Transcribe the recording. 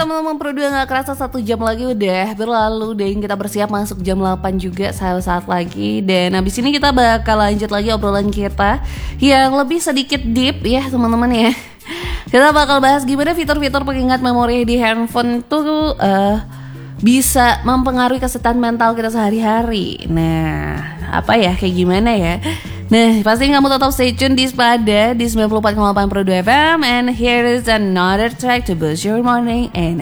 teman-teman Pro 2, gak kerasa 1 jam lagi udah berlalu dan kita bersiap masuk jam 8 juga saat lagi. Dan abis ini kita bakal lanjut lagi obrolan kita yang lebih sedikit deep ya teman-teman ya. Kita bakal bahas gimana fitur-fitur pengingat memori di handphone tuh bisa mempengaruhi kesehatan mental kita sehari-hari. Nah, apa ya, kayak gimana ya? Nah, pasti kamu tetap stay tune di Spada di 94,8 Pro 2 FM. And here is another track to boost your morning and